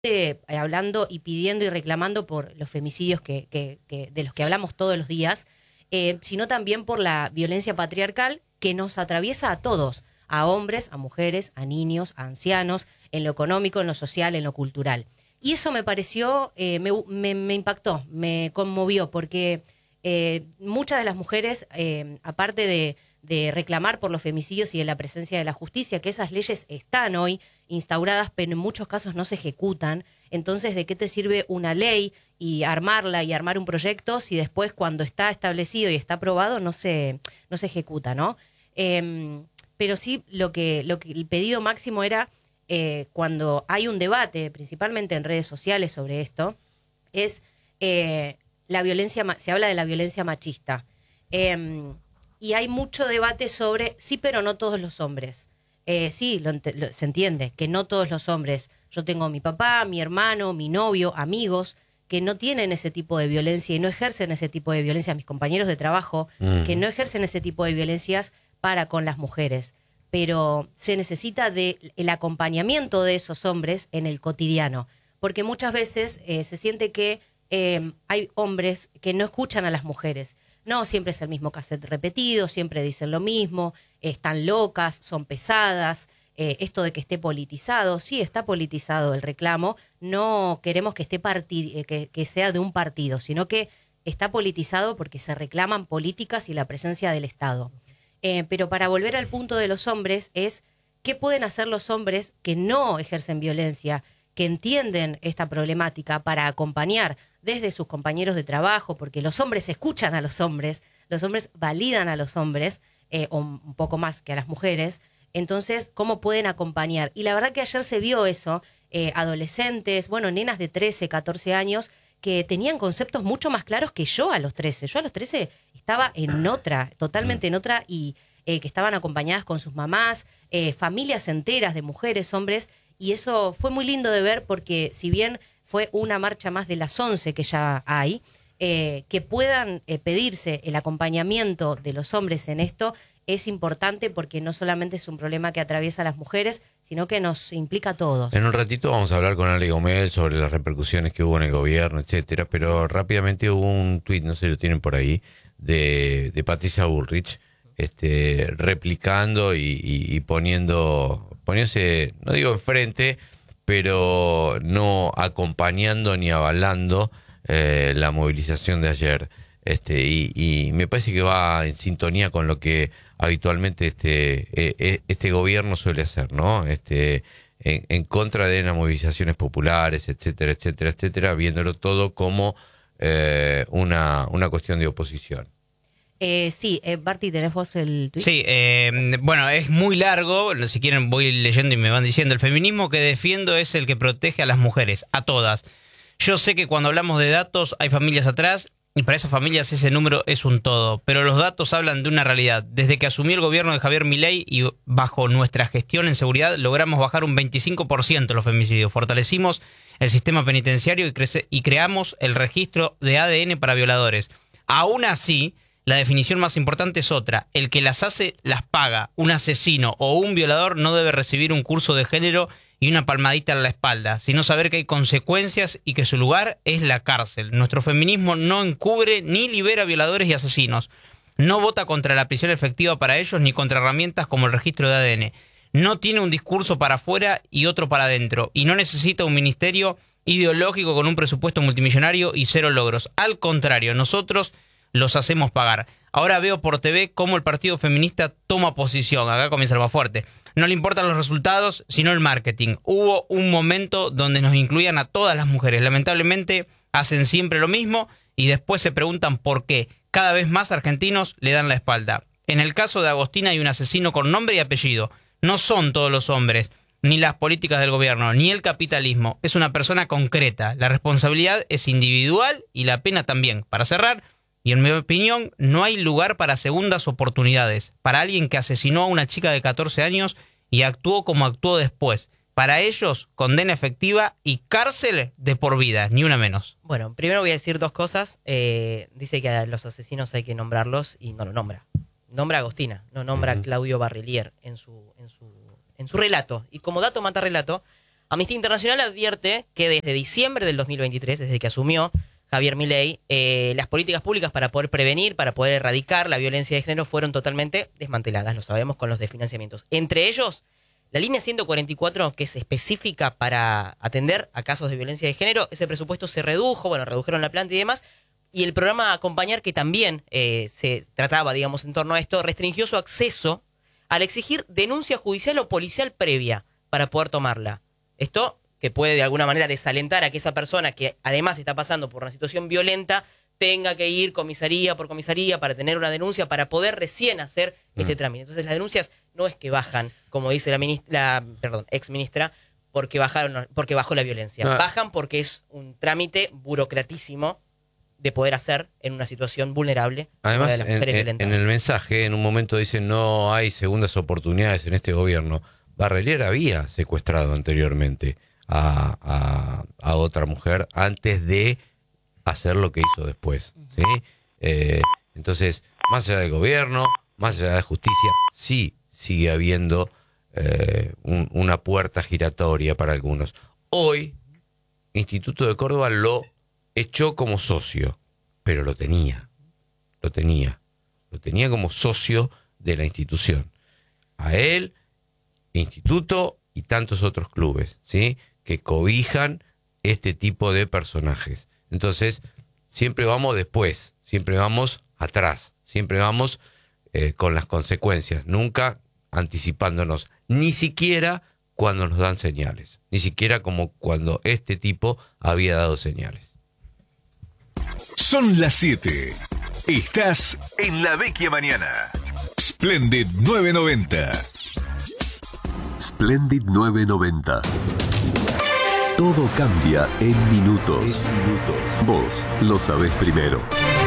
hablando y pidiendo y reclamando por los femicidios de los que hablamos todos los días, sino también por la violencia patriarcal que nos atraviesa a todos, a hombres, a mujeres, a niños, a ancianos, en lo económico, en lo social, en lo cultural. Y eso me pareció, me impactó, me conmovió, porque muchas de las mujeres, aparte de reclamar por los femicidios y de la presencia de la justicia, que esas leyes están hoy instauradas, pero en muchos casos no se ejecutan. Entonces, ¿de qué te sirve una ley y armarla y armar un proyecto si después, cuando está establecido y está aprobado, no se ejecuta, ¿no? Pero sí, el pedido máximo era, cuando hay un debate, principalmente en redes sociales sobre esto, es la violencia, se habla de la violencia machista. Y hay mucho debate sobre sí, pero no todos los hombres. Sí, se entiende que no todos los hombres. Yo tengo mi papá, mi hermano, mi novio, amigos que no tienen ese tipo de violencia y no ejercen ese tipo de violencia, mis compañeros de trabajo, que no ejercen ese tipo de violencias para con las mujeres. Pero se necesita el acompañamiento de esos hombres en el cotidiano, porque muchas veces se siente que hay hombres que no escuchan a las mujeres. No, siempre es el mismo cassette repetido, siempre dicen lo mismo, están locas, son pesadas, esto de que esté politizado, sí está politizado el reclamo, no queremos que esté que sea de un partido, sino que está politizado porque se reclaman políticas y la presencia del Estado. Pero para volver al punto de los hombres es, ¿qué pueden hacer los hombres que no ejercen violencia, que entienden esta problemática para acompañar desde sus compañeros de trabajo? Porque los hombres escuchan a los hombres validan a los hombres, o un poco más que a las mujeres. Entonces, ¿cómo pueden acompañar? Y la verdad que ayer se vio eso, adolescentes, nenas de 13, 14 años, que tenían conceptos mucho más claros que yo a los 13. Yo a los 13 estaba en otra, totalmente en otra, y que estaban acompañadas con sus mamás, familias enteras de mujeres, hombres, y eso fue muy lindo de ver, porque si bien fue una marcha más de las 11 que ya hay, que puedan pedirse el acompañamiento de los hombres en esto es importante, porque no solamente es un problema que atraviesa a las mujeres, sino que nos implica a todos. En un ratito vamos a hablar con Ale Gomel sobre las repercusiones que hubo en el gobierno, etcétera, pero rápidamente hubo un tuit, no sé si lo tienen por ahí, de Patricia Bullrich, replicando y poniéndose, no digo enfrente, pero no acompañando ni avalando la movilización de ayer. Y me parece que va en sintonía con lo que habitualmente este gobierno suele hacer, ¿no? En contra de las movilizaciones populares, etcétera, etcétera, etcétera, viéndolo todo como una cuestión de oposición. Sí, Barty, ¿tenés vos el tuit? Sí, es muy largo, si quieren voy leyendo y me van diciendo. El feminismo que defiendo es el que protege a las mujeres, a todas. Yo sé que cuando hablamos de datos hay familias atrás, y para esas familias ese número es un todo, pero los datos hablan de una realidad. Desde que asumió el gobierno de Javier Milei y bajo nuestra gestión en seguridad logramos bajar un 25% los femicidios, fortalecimos el sistema penitenciario y creamos el registro de ADN para violadores. Aún así, la definición más importante es otra: el que las hace las paga. Un asesino o un violador no debe recibir un curso de género y una palmadita en la espalda, sino saber que hay consecuencias y que su lugar es la cárcel. Nuestro feminismo no encubre ni libera violadores y asesinos. No vota contra la prisión efectiva para ellos ni contra herramientas como el registro de ADN. No tiene un discurso para afuera y otro para adentro. Y no necesita un ministerio ideológico con un presupuesto multimillonario y cero logros. Al contrario, nosotros los hacemos pagar. Ahora veo por TV cómo el partido feminista toma posición. Acá comienza lo más fuerte. No le importan los resultados, sino el marketing. Hubo un momento donde nos incluían a todas las mujeres. Lamentablemente hacen siempre lo mismo y después se preguntan por qué. Cada vez más argentinos le dan la espalda. En el caso de Agostina hay un asesino con nombre y apellido. No son todos los hombres, ni las políticas del gobierno, ni el capitalismo. Es una persona concreta. La responsabilidad es individual y la pena también. Para cerrar, y en mi opinión, no hay lugar para segundas oportunidades. Para alguien que asesinó a una chica de 14 años y actuó como actuó después. Para ellos, condena efectiva y cárcel de por vida, ni una menos. Bueno, primero voy a decir dos cosas. Dice que a los asesinos hay que nombrarlos y no lo nombra. Nombra a Agostina, no nombra a Claudio Barrelier en su relato. Y como dato mata relato, Amnistía Internacional advierte que desde diciembre del 2023, desde que asumió Javier Milei, las políticas públicas para poder prevenir, para poder erradicar la violencia de género fueron totalmente desmanteladas, lo sabemos, con los desfinanciamientos. Entre ellos, la línea 144, que es específica para atender a casos de violencia de género, ese presupuesto se redujo, redujeron la planta y demás, y el programa Acompañar, que también se trataba, digamos, en torno a esto, restringió su acceso al exigir denuncia judicial o policial previa para poder tomarla. Esto que puede de alguna manera desalentar a que esa persona que además está pasando por una situación violenta tenga que ir comisaría por comisaría para tener una denuncia, para poder recién hacer este trámite. Entonces las denuncias no es que bajan, como dice la ex ministra, porque bajó la violencia. No. Bajan porque es un trámite burocratísimo de poder hacer en una situación vulnerable. Además, de las mujeres violentas. en el mensaje, en un momento dicen no hay segundas oportunidades en este gobierno. Barrelier había secuestrado anteriormente a otra mujer antes de hacer lo que hizo después, ¿sí? Entonces, más allá del gobierno, más allá de la justicia, sí sigue habiendo una puerta giratoria para algunos. Hoy, Instituto de Córdoba lo echó como socio, pero lo tenía como socio de la institución. A él, Instituto y tantos otros clubes, ¿sí? Que cobijan este tipo de personajes. Entonces, siempre vamos después, siempre vamos atrás, siempre vamos con las consecuencias, nunca anticipándonos, ni siquiera cuando nos dan señales, ni siquiera como cuando este tipo había dado señales. Son las 7. Estás en La Vecchia Mañana. Splendid 990. Splendid 990. Todo cambia en minutos. Vos lo sabés primero.